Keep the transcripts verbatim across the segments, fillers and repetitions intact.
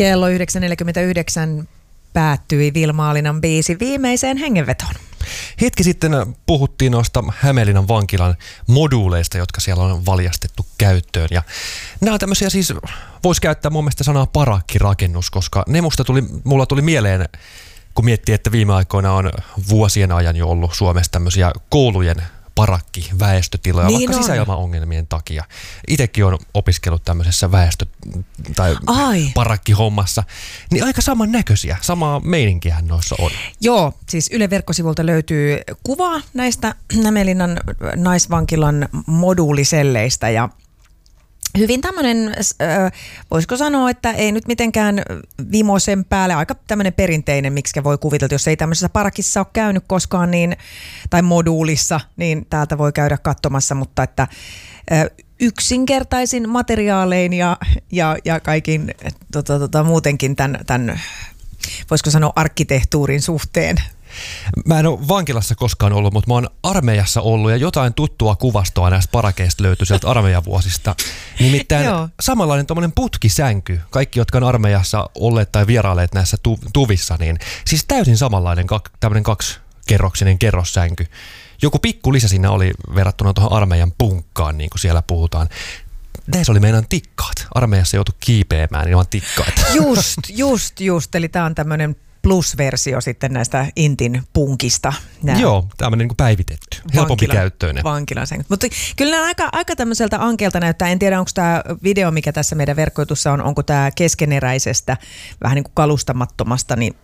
Kello yhdeksän neljäkymmentäyhdeksän päättyi Vilma-Alinan biisi viimeiseen hengenvetoon. Hetki sitten puhuttiin noista Hämeenlinnan vankilan moduuleista, jotka siellä on valjastettu käyttöön. Ja nämä on tämmöisiä siis, voisi käyttää mun mielestä sanaa parakkirakennus, koska ne musta tuli, mulla tuli mieleen, kun miettii, että viime aikoina on vuosien ajan jo ollut Suomessa tämmöisiä koulujen parakkiväestötiloja, niin vaikka on sisäilmaongelmien takia. Itsekin olen opiskellut tämmöisessä väestö- tai Ai. parakkihommassa. Niin aika samannäköisiä, samaa meininkiä noissa on. Joo, siis Yle verkkosivulta löytyy kuva näistä Hämeenlinnan naisvankilan moduuliselleistä ja hyvin tämmöinen, äh, voisiko sanoa, että ei nyt mitenkään vimosen päälle, aika tämmöinen perinteinen, miksi voi kuvitella, jos ei tämmöisessä parakissa ole käynyt koskaan, niin, tai moduulissa, niin täältä voi käydä katsomassa, mutta että äh, yksinkertaisin materiaalein ja, ja, ja kaikin tota, tota, muutenkin tämän, tämän, voisiko sanoa arkkitehtuurin suhteen. Mä en ole vankilassa koskaan ollut, mutta mä oon armeijassa ollut ja jotain tuttua kuvastoa näistä parakeista löytyi sieltä armeijavuosista. Nimittäin samanlainen tommonen putkisänky, kaikki jotka on armeijassa olleet tai vierailleet näissä tu- tuvissa, niin siis täysin samanlainen kak- tämmöinen kaksikerroksinen kerrossänky. Joku pikku lisä siinä oli verrattuna tuohon armeijan punkkaan, niin kuin siellä puhutaan. Näissä oli meidän tikkaat. Armeijassa joutui kiipeämään ilman tikkaita. Just, just, just. Eli tää on tämmöinen plus-versio sitten näistä Intin punkista. Nää Joo, tämmöinen niin päivitetty, helpompi vankila, käyttöinen. Vankilan sängyt. Mutta kyllä nämä aika, aika tämmöiseltä ankeelta näyttää. En tiedä, onko tämä video, mikä tässä meidän verkkoitussa on, onko tämä keskeneräisestä, vähän niin kuin kalustamattomasta, niin,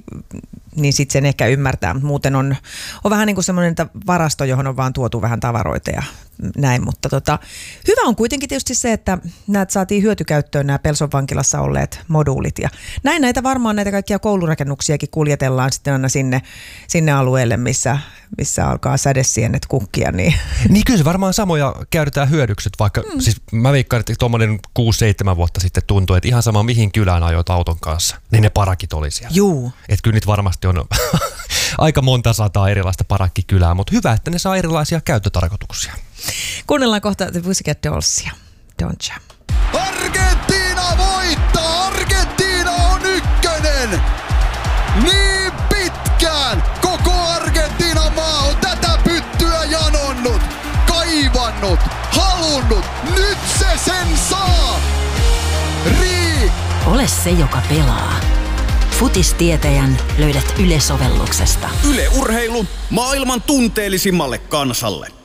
niin sitten sen ehkä ymmärtää. Muuten on, on vähän niin kuin semmoinen varasto, johon on vaan tuotu vähän tavaroita ja näin. Mutta tota, hyvä on kuitenkin tietysti se, että näitä saatiin hyötykäyttöön nämä Pelson vankilassa olleet moduulit. Ja näin näitä varmaan näitä kaikkia koulurakennuksiakin kuljetellaan sitten aina sinne, sinne alueelle, missä, missä alkaa sädesienet kukkia. Niin. niin kyllä se varmaan samoja käytetään hyödykset, vaikka mm. siis mä veikkaan, että tuommoinen kuusi seitsemän vuotta sitten tuntui, että ihan sama mihin kylään ajoit auton kanssa, niin ne parakit oli siellä. Juu. Että kyllä nyt varmasti on aika monta sataa erilaista parakkikylää, mutta hyvä, että ne saa erilaisia käyttötarkoituksia. Kuunnellaan kohta The Pussycat Dollsia. Don't you? Argentiina voittaa! Argentiina on ykkönen! Niin pitkään koko Argentiinan maa on tätä pyttyä janonnut, kaivannut, halunnut. Nyt se sen saa! Rii! Ole se, joka pelaa. Futistietäjän löydät Yle-sovelluksesta. Yle Urheilu maailman tunteellisimmalle kansalle.